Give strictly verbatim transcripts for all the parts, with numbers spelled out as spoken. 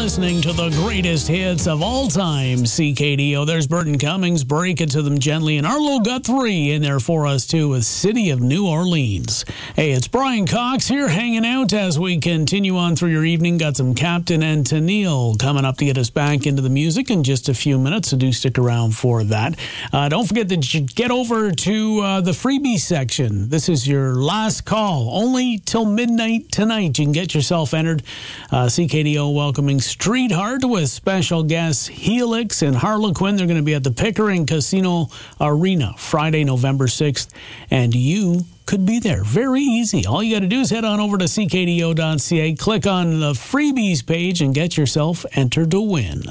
listening to the greatest hits of all time, C K D O. There's Burton Cummings, Break It to Them Gently, and Arlo Guthrie in there for us, too, with City of New Orleans. Hey, it's Brian Cox here hanging out as we continue on through your evening. Got some Captain and Tennille coming up to get us back into the music in just a few minutes, so do stick around for that. Uh, don't forget to get over to uh, the freebie section. This is your last call. Only till midnight tonight. You can get yourself entered. Uh, C K D O welcoming Street Heart with special guests Helix and Harlequin. They're going to be at the Pickering Casino Arena Friday, November sixth, and you could be there. Very easy. All you got to do is head on over to c k d o dot c a, click on the freebies page, and get yourself entered to win.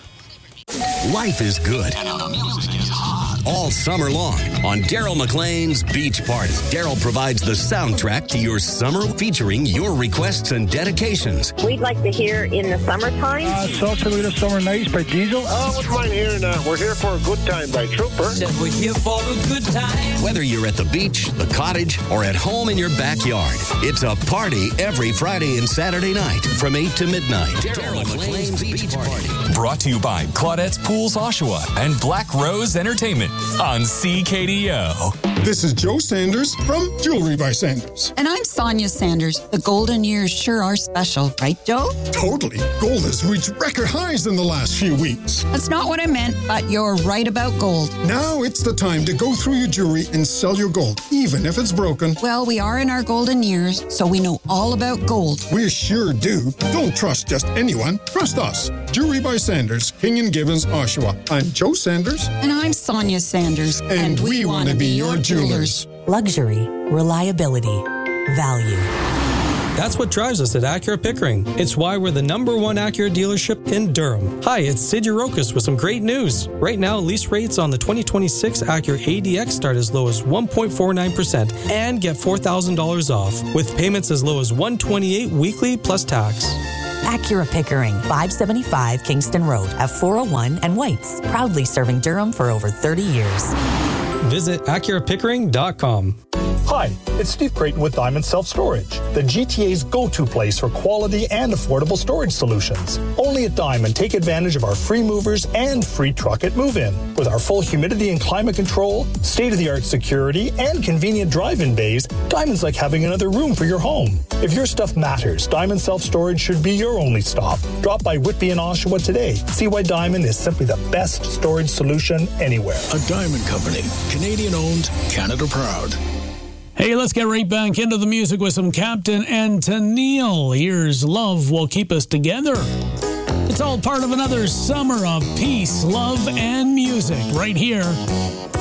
Life is good. And the music is hot. All summer long on Daryl McLean's Beach Party. Daryl provides the soundtrack to your summer, featuring your requests and dedications. We'd like to hear In the Summertime. Uh, Salsa Summer Nights by Diesel. Oh, what's mine here? And, uh, we're here for a good time by Trooper. Said we're here for a good time. Whether you're at the beach, the cottage, or at home in your backyard, it's a party every Friday and Saturday night from eight to midnight. Daryl McLean's Beach Party. Brought to you by Claudette's Pools Oshawa and Black Rose Entertainment on C K D O. This is Joe Sanders from Jewelry by Sanders. And I'm Sonia Sanders. The golden years sure are special, right, Joe? Totally. Gold has reached record highs in the last few weeks. That's not what I meant, but you're right about gold. Now it's the time to go through your jewelry and sell your gold, even if it's broken. Well, we are in our golden years, so we know all about gold. We sure do. Don't trust just anyone. Trust us. Jewelry by Sanders, King and Gibbons, Oshawa. I'm Joe Sanders. And I'm Sonia Sanders. And, and we, we want to be your jewelers. Luxury, reliability, value. That's what drives us at Acura Pickering. It's why we're the number one Acura dealership in Durham. Hi, it's Sid Urokis with some great news. Right now, lease rates on the twenty twenty-six Acura A D X start as low as one point four nine percent and get four thousand dollars off, with payments as low as one hundred twenty-eight dollars weekly plus tax. Acura Pickering, five seventy-five Kingston Road, F four oh one and Whites. Proudly serving Durham for over thirty years. Visit Acura Pickering dot com. Hi, it's Steve Creighton with Diamond Self-Storage, the G T A's go-to place for quality and affordable storage solutions. Only at Diamond, take advantage of our free movers and free truck at move-in. With our full humidity and climate control, state-of-the-art security, and convenient drive-in bays, Diamond's like having another room for your home. If your stuff matters, Diamond Self-Storage should be your only stop. Drop by Whitby and Oshawa today. See why Diamond is simply the best storage solution anywhere. A Diamond Company, Canadian-owned, Canada-proud. Hey, let's get right back into the music with some Captain and Tennille. Here's Love Will Keep Us Together. It's all part of another summer of peace, love, and music right here